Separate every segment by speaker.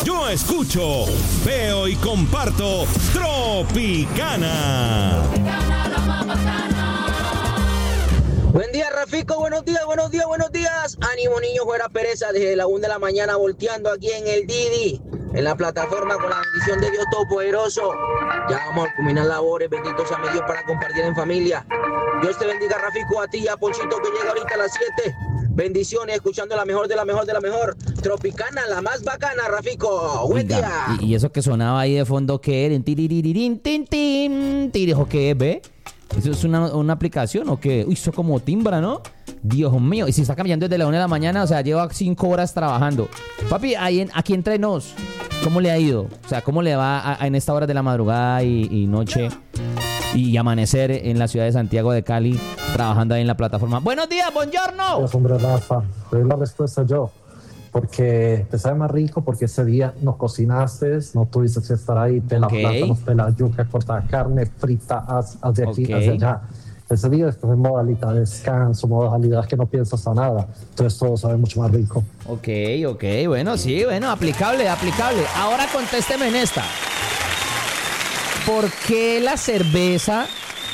Speaker 1: Yo escucho, veo y comparto Tropicana.
Speaker 2: Buen día, Rafico, buenos días. Ánimo, niños, fuera pereza desde la 1 de la mañana volteando aquí en el Didi, en la plataforma con la bendición de Dios Todopoderoso. Ya vamos a culminar labores, benditos a mi Dios, para compartir en familia. Dios te bendiga, Rafico, a ti y a Ponchito, que llega ahorita a las 7. Bendiciones, escuchando la mejor de la mejor de la mejor. Tropicana, la más bacana, Rafico. Buen día.
Speaker 3: Y eso que sonaba ahí de fondo, ¿qué era? ¿Dijo qué es, ve? ¿Eso es una aplicación o qué? Uy, eso como timbra, ¿no? Dios mío. Y si está cambiando desde la 1 de la mañana, o sea, lleva 5 horas trabajando. Papi, aquí entre nos, ¿cómo le ha ido? O sea, ¿cómo le va en esta hora de la madrugada y noche y amanecer en la ciudad de Santiago de Cali, trabajando ahí en la plataforma? Buenos días, buongiorno.
Speaker 4: Dios, hombre, Rafa, doy la respuesta yo. Porque te sabe más rico, porque ese día no cocinaste, no tuviste que estar ahí, pela plátanos, pela yuca, cortar carne, frita, haz de aquí, haz de allá. Ese día estás en modalidad de descanso, modalidad que no piensas a nada. Entonces todo sabe mucho más rico.
Speaker 3: Ok, bueno, sí, bueno, aplicable. Ahora contésteme en esta. ¿Por qué la cerveza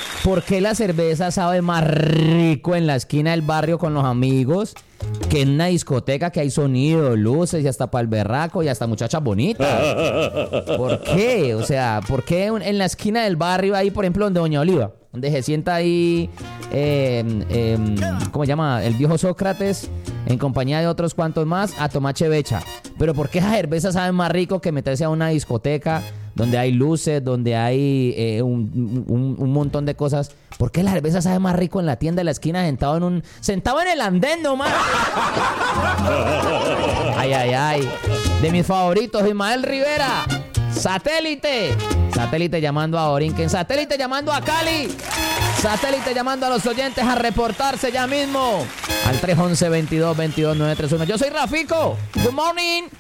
Speaker 3: sabe más rico en la esquina del barrio con los amigos que en una discoteca que hay sonido, luces y hasta para el berraco y hasta muchachas bonitas? ¿Por qué? O sea, ¿por qué en la esquina del barrio ahí, por ejemplo, donde Doña Oliva, donde se sienta ahí, ¿cómo se llama? El viejo Sócrates, en compañía de otros cuantos más, a tomar chevecha? Pero ¿por qué esa cerveza sabe más rico que meterse a una discoteca donde hay luces, donde hay un montón de cosas? ¿Por qué la cerveza sabe más rico en la tienda de la esquina, sentado en el andén nomás? Ay. De mis favoritos, Ismael Rivera. Satélite llamando a Borinquen. Satélite llamando a Cali. Satélite llamando a los oyentes a reportarse ya mismo al 311-22-22-931. Yo soy Rafico. Good morning.